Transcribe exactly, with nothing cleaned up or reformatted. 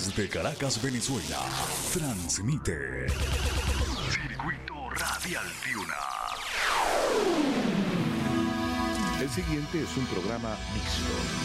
Desde Caracas, Venezuela, transmite Circuito Radial Piuna. El siguiente es un programa mixto.